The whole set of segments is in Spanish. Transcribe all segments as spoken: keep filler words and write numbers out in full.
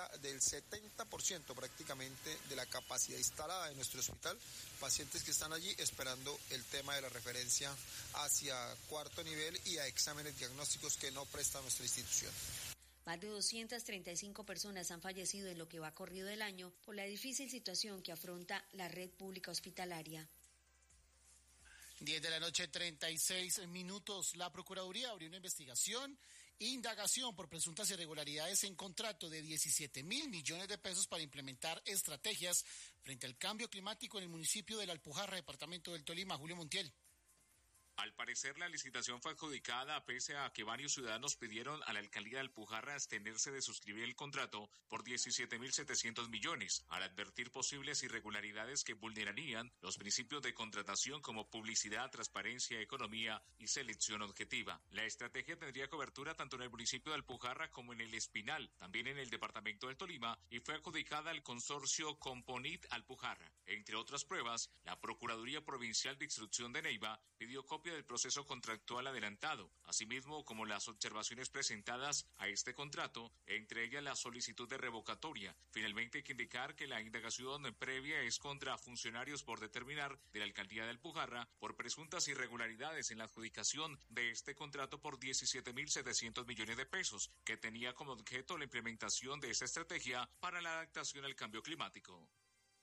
del setenta por ciento prácticamente de la capacidad instalada en nuestro hospital, pacientes que están allí esperando el tema de la referencia hacia cuarto nivel y a exámenes diagnósticos que no presta nuestra institución. Más de doscientas treinta y cinco personas han fallecido en lo que va corrido del año por la difícil situación que afronta la red pública hospitalaria. diez de la noche, treinta y seis minutos. La Procuraduría abrió una investigación e indagación por presuntas irregularidades en contrato de diecisiete mil millones de pesos para implementar estrategias frente al cambio climático en el municipio de La Alpujarra, departamento del Tolima. Julio Montiel. Al parecer, la licitación fue adjudicada pese a que varios ciudadanos pidieron a la alcaldía de Alpujarra abstenerse de suscribir el contrato por diecisiete mil setecientos millones, al advertir posibles irregularidades que vulnerarían los principios de contratación como publicidad, transparencia, economía y selección objetiva. La estrategia tendría cobertura tanto en el municipio de Alpujarra como en el Espinal, también en el departamento del Tolima, y fue adjudicada al consorcio Componit Alpujarra. Entre otras pruebas, la Procuraduría Provincial de Instrucción de Neiva pidió copia del proceso contractual adelantado, asimismo como las observaciones presentadas a este contrato, entre ellas la solicitud de revocatoria. Finalmente hay que indicar que la indagación previa es contra funcionarios por determinar de la alcaldía de Alpujarra por presuntas irregularidades en la adjudicación de este contrato por diecisiete mil setecientos millones de pesos, que tenía como objeto la implementación de esta estrategia para la adaptación al cambio climático.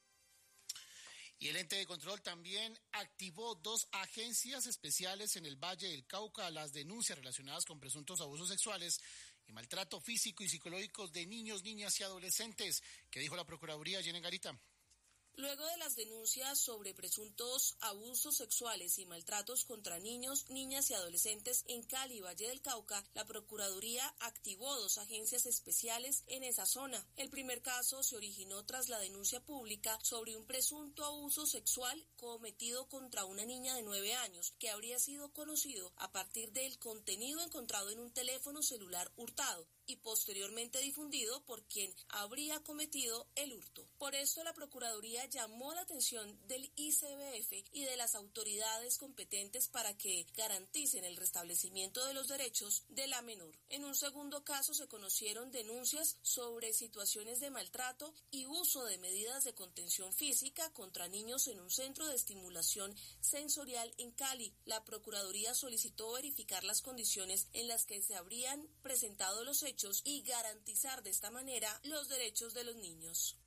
Y el ente de control también activó dos agencias especiales en el Valle del Cauca a las denuncias relacionadas con presuntos abusos sexuales y maltrato físico y psicológico de niños, niñas y adolescentes. ¿Qué dijo la Procuraduría, Jenny Garita? Luego de las denuncias sobre presuntos abusos sexuales y maltratos contra niños, niñas y adolescentes en Cali y Valle del Cauca, la Procuraduría activó dos agencias especiales en esa zona. El primer caso se originó tras la denuncia pública sobre un presunto abuso sexual cometido contra una niña de nueve años, que habría sido conocido a partir del contenido encontrado en un teléfono celular hurtado y posteriormente difundido por quien habría cometido el hurto. Por esto, la Procuraduría llamó la atención del I C B F y de las autoridades competentes para que garanticen el restablecimiento de los derechos de la menor. En un segundo caso, se conocieron denuncias sobre situaciones de maltrato y uso de medidas de contención física contra niños en un centro de estimulación sensorial en Cali. La Procuraduría solicitó verificar las condiciones en las que se habrían presentado los hechos y garantizar de esta manera los derechos de los niños.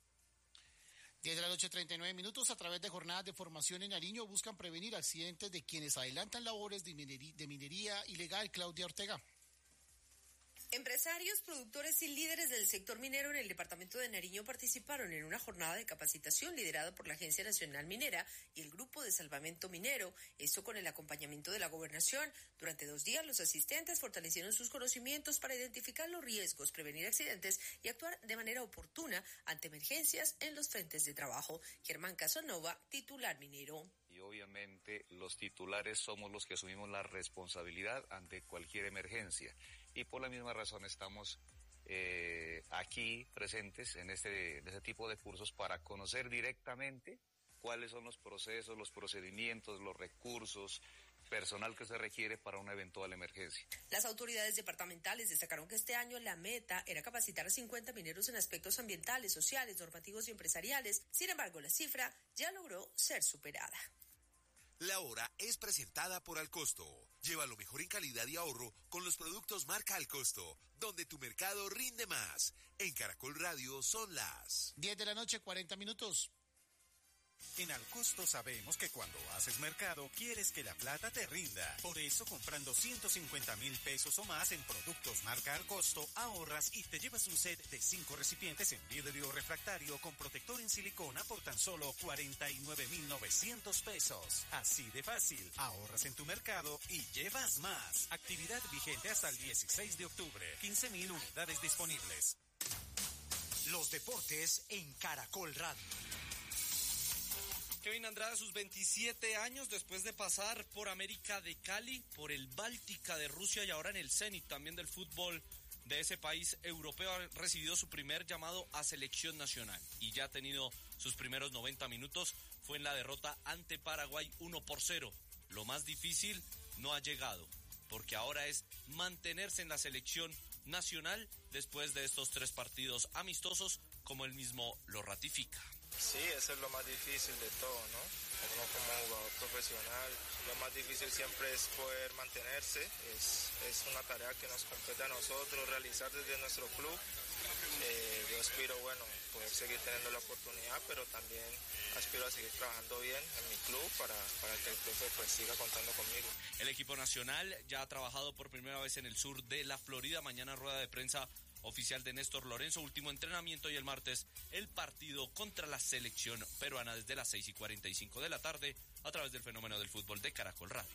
diez de la noche, treinta y nueve minutos. A través de jornadas de formación en Nariño buscan prevenir accidentes de quienes adelantan labores de minería, de minería ilegal. Claudia Ortega. Empresarios, productores y líderes del sector minero en el departamento de Nariño participaron en una jornada de capacitación liderada por la Agencia Nacional Minera y el Grupo de Salvamento Minero, esto con el acompañamiento de la Gobernación. Durante dos días los asistentes fortalecieron sus conocimientos para identificar los riesgos, prevenir accidentes y actuar de manera oportuna ante emergencias en los frentes de trabajo. Germán Casanova, titular minero. Y obviamente los titulares somos los que asumimos la responsabilidad ante cualquier emergencia. Y por la misma razón estamos eh, aquí presentes en este, en este tipo de cursos para conocer directamente cuáles son los procesos, los procedimientos, los recursos, personal que se requiere para una eventual emergencia. Las autoridades departamentales destacaron que este año la meta era capacitar a cincuenta mineros en aspectos ambientales, sociales, normativos y empresariales. Sin embargo, la cifra ya logró ser superada. La hora es presentada por Alcosto. Lleva lo mejor en calidad y ahorro con los productos marca Alcosto, donde tu mercado rinde más. En Caracol Radio son las diez de la noche, cuarenta minutos. En Alcosto sabemos que cuando haces mercado quieres que la plata te rinda. Por eso, comprando ciento cincuenta mil pesos o más en productos marca Alcosto, ahorras y te llevas un set de cinco recipientes en vidrio refractario con protector en silicona por tan solo cuarenta y nueve mil novecientos pesos. Así de fácil, ahorras en tu mercado y llevas más. Actividad vigente hasta el dieciséis de octubre. quince mil unidades disponibles. Los deportes en Caracol Radio. Kevin Andrade a sus veintisiete años, después de pasar por América de Cali, por el Báltica de Rusia y ahora en el Zenit también del fútbol de ese país europeo, ha recibido su primer llamado a selección nacional y ya ha tenido sus primeros noventa minutos. Fue en la derrota ante Paraguay uno por cero. Lo más difícil no ha llegado, porque ahora es mantenerse en la selección Nacional después de estos tres partidos amistosos, como él mismo lo ratifica. Sí, eso es lo más difícil de todo, ¿no? Uno como jugador profesional, lo más difícil siempre es poder mantenerse, es, es una tarea que nos compete a nosotros realizar desde nuestro club. Eh, yo aspiro, bueno, poder seguir teniendo la oportunidad, pero también aspiro a seguir trabajando bien en mi club para, para que el profe pues siga contando conmigo. El equipo nacional ya ha trabajado por primera vez en el sur de la Florida. Mañana rueda de prensa oficial de Néstor Lorenzo, último entrenamiento, y el martes el partido contra la selección peruana desde las seis y cuarenta y cinco de la tarde a través del Fenómeno del Fútbol de Caracol Radio.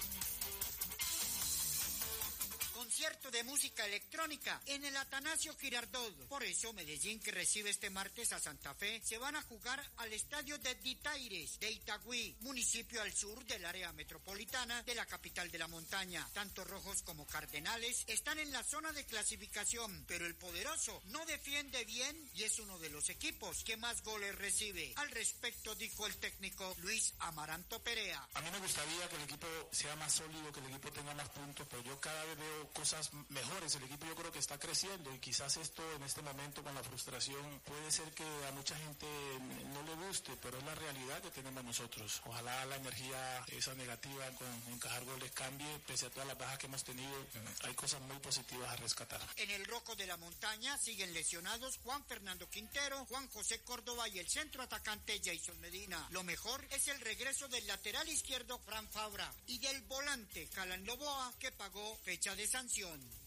Concierto de música electrónica en el Atanasio Girardot. Por eso Medellín, que recibe este martes a Santa Fe, se van a jugar al estadio de Ditaires de Itagüí, municipio al sur del área metropolitana de la capital de la montaña. Tanto Rojos como Cardenales están en la zona de clasificación, pero el poderoso no defiende bien y es uno de los equipos que más goles recibe. Al respecto dijo el técnico Luis Amaranto Perea. A mí me gustaría que el equipo sea más sólido, que el equipo tenga más puntos, pero yo cada vez veo cosas mejores. El equipo yo creo que está creciendo y quizás esto en este momento con la frustración puede ser que a mucha gente no le guste, pero es la realidad que tenemos nosotros. Ojalá la energía esa negativa con encajar goles cambie, pese a todas las bajas que hemos tenido. Hay cosas muy positivas a rescatar. En el Rojo de la Montaña siguen lesionados Juan Fernando Quintero, Juan José Córdoba y el centro atacante Jason Medina. Lo mejor es el regreso del lateral izquierdo Fran Fabra y del volante Calan Loboa, que pagó fecha de sanción.